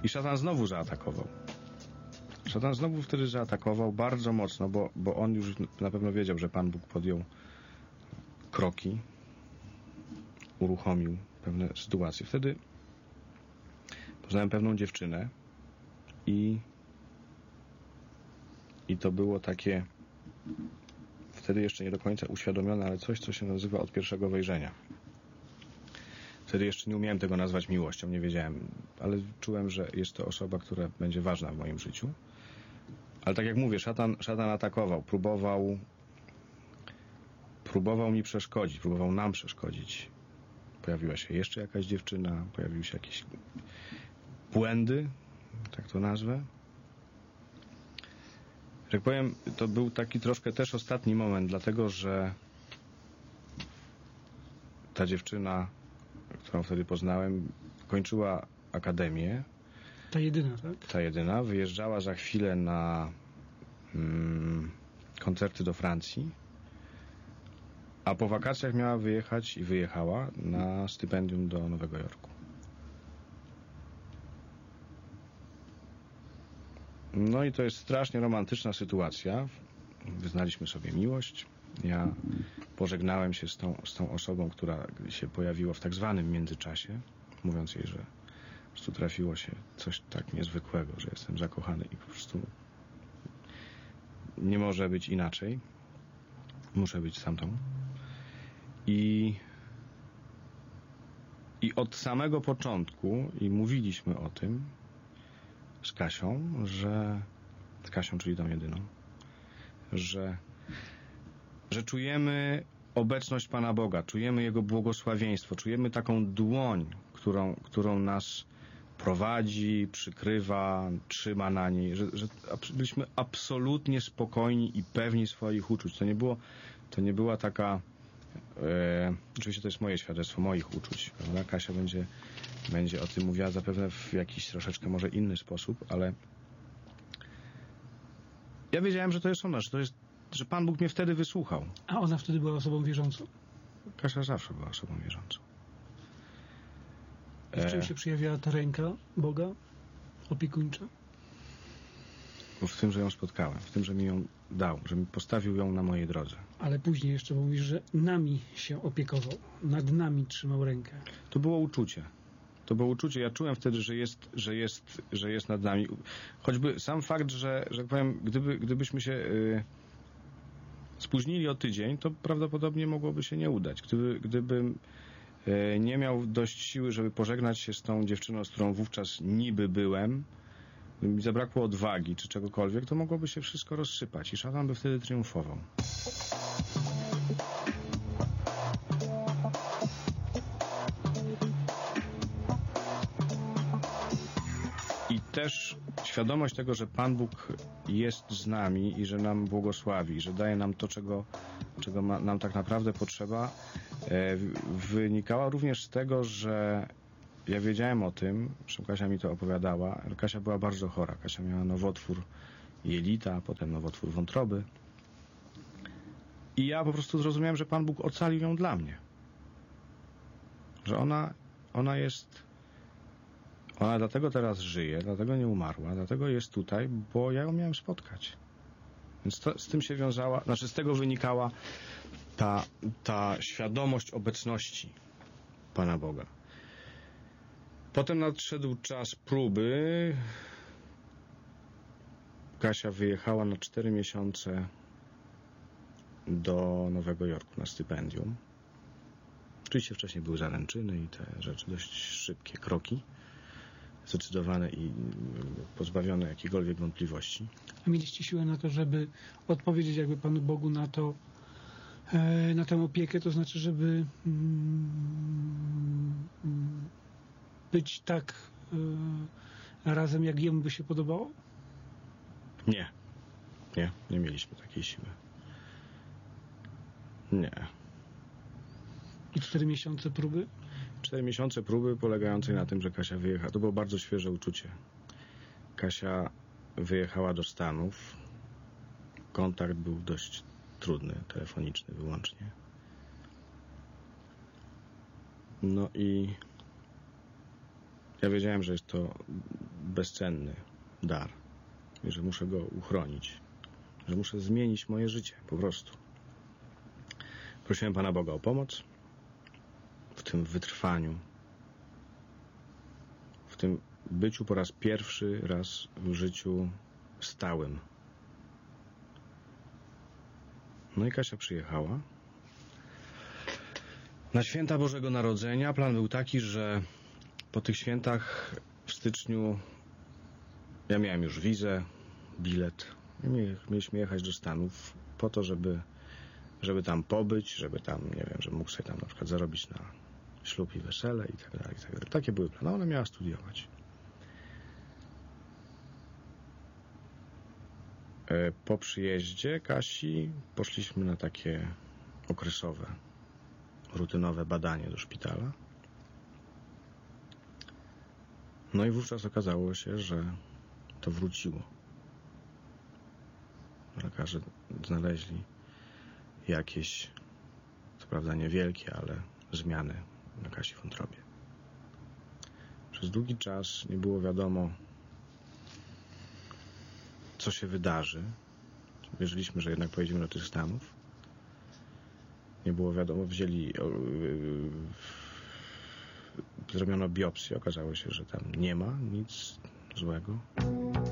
I szatan znowu zaatakował. Szatan znowu wtedy zaatakował bardzo mocno, bo on już na pewno wiedział, że Pan Bóg podjął kroki, uruchomił pewne sytuacje. Wtedy poznałem pewną dziewczynę i to było takie wtedy jeszcze nie do końca uświadomione, ale coś, co się nazywa od pierwszego wejrzenia. Wtedy jeszcze nie umiałem tego nazwać miłością, nie wiedziałem, ale czułem, że jest to osoba, która będzie ważna w moim życiu. Ale tak jak mówię, szatan atakował, próbował mi przeszkodzić, próbował nam przeszkodzić. Pojawiła się jeszcze jakaś dziewczyna, pojawiły się jakieś błędy, tak to nazwę. Jak powiem, to był taki troszkę też ostatni moment, dlatego że ta dziewczyna, którą wtedy poznałem, kończyła akademię. Ta jedyna, tak? Ta jedyna. Wyjeżdżała za chwilę na koncerty do Francji, a po wakacjach miała wyjechać i wyjechała na stypendium do Nowego Jorku. No i to jest strasznie romantyczna sytuacja. Wyznaliśmy sobie miłość. Ja pożegnałem się z tą osobą, która się pojawiła w tak zwanym międzyczasie, mówiąc jej, że po prostu trafiło się coś tak niezwykłego, że jestem zakochany i po prostu nie może być inaczej. Muszę być z tamtą. I od samego początku, i mówiliśmy o tym z Kasią, z Kasią, czyli tą jedyną, że czujemy obecność Pana Boga, czujemy Jego błogosławieństwo, czujemy taką dłoń, którą nas prowadzi, przykrywa, trzyma na niej, że byliśmy absolutnie spokojni i pewni swoich uczuć. To nie była taka oczywiście to jest moje świadectwo, moich uczuć, prawda? Kasia będzie o tym mówiła zapewne w jakiś troszeczkę może inny sposób, ale ja wiedziałem, że to jest ona, że Pan Bóg mnie wtedy wysłuchał. A ona wtedy była osobą wierzącą? Kasia zawsze była osobą wierzącą. W czym się przejawiała ta ręka Boga opiekuńcza? W tym, że ją spotkałem, w tym, że mi ją dał, że mi postawił ją na mojej drodze. Ale później jeszcze mówisz, że nami się opiekował, nad nami trzymał rękę. To było uczucie. Ja czułem wtedy, że jest nad nami. Choćby sam fakt, że powiem, gdybyśmy się spóźnili o tydzień, to prawdopodobnie mogłoby się nie udać. Gdybym nie miał dość siły, żeby pożegnać się z tą dziewczyną, z którą wówczas niby byłem, gdyby mi zabrakło odwagi czy czegokolwiek, to mogłoby się wszystko rozsypać i szatan by wtedy triumfował. I też świadomość tego, że Pan Bóg jest z nami i że nam błogosławi, że daje nam to, czego nam tak naprawdę potrzeba, wynikała również z tego, że ja wiedziałem o tym, że Kasia mi to opowiadała. Kasia była bardzo chora. Kasia miała nowotwór jelita, potem nowotwór wątroby. I ja po prostu zrozumiałem, że Pan Bóg ocalił ją dla mnie. Że ona dlatego teraz żyje, dlatego nie umarła, dlatego jest tutaj, bo ja ją miałem spotkać. Więc z tym się wiązała, z tego wynikała ta świadomość obecności Pana Boga. Potem nadszedł czas próby. Kasia wyjechała na 4 miesiące do Nowego Jorku na stypendium. Oczywiście wcześniej były zaręczyny i te rzeczy, dość szybkie kroki, zdecydowane i pozbawione jakichkolwiek wątpliwości. A mieliście siłę na to, żeby odpowiedzieć jakby Panu Bogu na to, na tę opiekę, to znaczy, żeby być tak razem, jak Jemu by się podobało? Nie mieliśmy takiej siły. Nie. I 4 miesiące próby? 4 miesiące próby polegającej na tym, że Kasia wyjechała. To było bardzo świeże uczucie. Kasia wyjechała do Stanów. Kontakt był dość trudny, telefoniczny wyłącznie. No i ja wiedziałem, że jest to bezcenny dar i że muszę go uchronić, że muszę zmienić moje życie, po prostu. Prosiłem Pana Boga o pomoc w tym wytrwaniu, w tym byciu po raz pierwszy raz w życiu stałym. No i Kasia przyjechała. Na święta Bożego Narodzenia plan był taki, że po tych świętach w styczniu ja miałem już wizę, bilet. Mieliśmy jechać do Stanów po to, żeby tam pobyć, żeby tam, nie wiem, żeby mógł sobie tam na przykład zarobić na ślub i wesele i tak dalej, i tak dalej. Takie były plany. Ona miała studiować. Po przyjeździe Kasi poszliśmy na takie okresowe, rutynowe badanie do szpitala. No i wówczas okazało się, że to wróciło. Lekarze znaleźli jakieś, co prawda niewielkie, ale zmiany na Kasi wątrobie. Przez długi czas nie było wiadomo, co się wydarzy. Wierzyliśmy, że jednak pojedziemy do tych Stanów. Nie było wiadomo, zrobiono biopsję, okazało się, że tam nie ma nic złego.